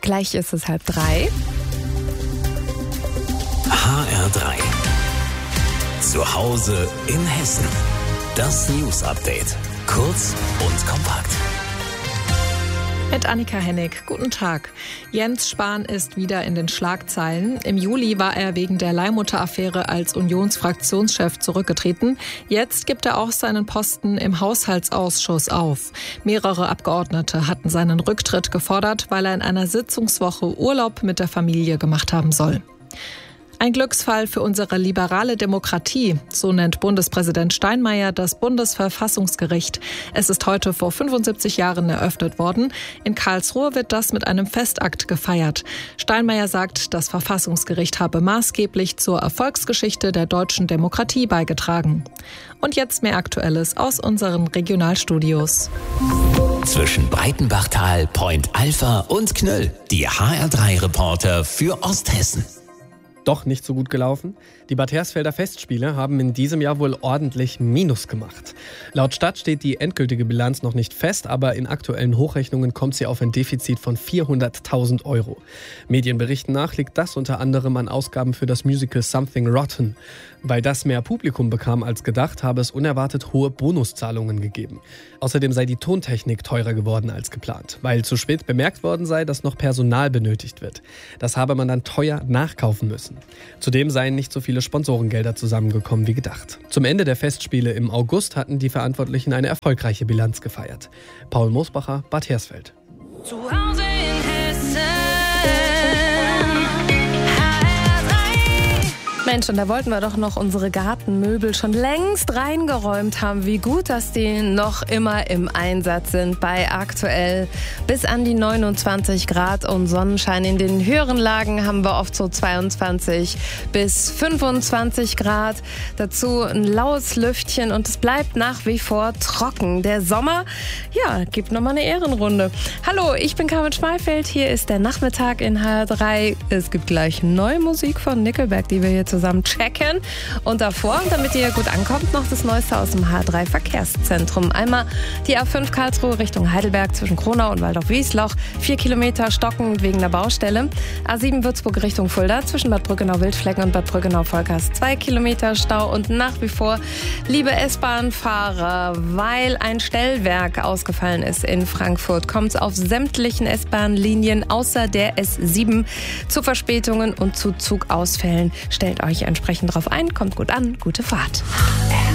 Gleich ist es 2:30. HR3. Zu Hause in Hessen. Das News Update. Kurz und kompakt. Mit Annika Hennig. Guten Tag. Jens Spahn ist wieder in den Schlagzeilen. Im Juli war er wegen der Leihmutter-Affäre als Unionsfraktionschef zurückgetreten. Jetzt gibt er auch seinen Posten im Haushaltsausschuss auf. Mehrere Abgeordnete hatten seinen Rücktritt gefordert, weil er in einer Sitzungswoche Urlaub mit der Familie gemacht haben soll. Ein Glücksfall für unsere liberale Demokratie, so nennt Bundespräsident Steinmeier das Bundesverfassungsgericht. Es ist heute vor 75 Jahren eröffnet worden. In Karlsruhe wird das mit einem Festakt gefeiert. Steinmeier sagt, das Verfassungsgericht habe maßgeblich zur Erfolgsgeschichte der deutschen Demokratie beigetragen. Und jetzt mehr Aktuelles aus unseren Regionalstudios. Zwischen Breitenbachtal, Point Alpha und Knöll. Die HR3-Reporter für Osthessen. Doch nicht so gut gelaufen. Die Bad Hersfelder Festspiele haben in diesem Jahr wohl ordentlich Minus gemacht. Laut Stadt steht die endgültige Bilanz noch nicht fest, aber in aktuellen Hochrechnungen kommt sie auf ein Defizit von 400.000 Euro. Medienberichten nach liegt das unter anderem an Ausgaben für das Musical Something Rotten. Weil das mehr Publikum bekam als gedacht, habe es unerwartet hohe Bonuszahlungen gegeben. Außerdem sei die Tontechnik teurer geworden als geplant, weil zu spät bemerkt worden sei, dass noch Personal benötigt wird. Das habe man dann teuer nachkaufen müssen. Zudem seien nicht so viele Sponsorengelder zusammengekommen wie gedacht. Zum Ende der Festspiele im August hatten die Verantwortlichen eine erfolgreiche Bilanz gefeiert. Paul Mosbacher, Bad Hersfeld. Zu Hause in Hessen. Mensch, und da wollten wir doch noch unsere Gartenmöbel schon längst reingeräumt haben. Wie gut, dass die noch immer im Einsatz sind. Bei aktuell bis an die 29 Grad und Sonnenschein. In den höheren Lagen haben wir oft so 22 bis 25 Grad. Dazu ein laues Lüftchen und es bleibt nach wie vor trocken. Der Sommer, ja, gibt nochmal eine Ehrenrunde. Hallo, ich bin Carmen Schmeifeld. Hier ist der Nachmittag in HR3. Es gibt gleich neue Musik von Nickelback, die wir hier zusammen checken. Und davor, damit ihr gut ankommt, noch das Neueste aus dem HR3 Verkehrszentrum. Einmal die A5 Karlsruhe Richtung Heidelberg zwischen Kronau und Waldorf-Wiesloch. 4 Kilometer stockend wegen der Baustelle. A7 Würzburg Richtung Fulda zwischen Bad Brückenau-Wildflecken und Bad Brückenau-Volkers. 2 Kilometer Stau und nach wie vor, liebe S-Bahn-Fahrer, weil ein Stellwerk ausgefallen ist in Frankfurt, kommt es auf sämtlichen S-Bahn-Linien außer der S7 zu Verspätungen und zu Zugausfällen. Stellt euch entsprechend drauf ein, kommt gut an, gute Fahrt.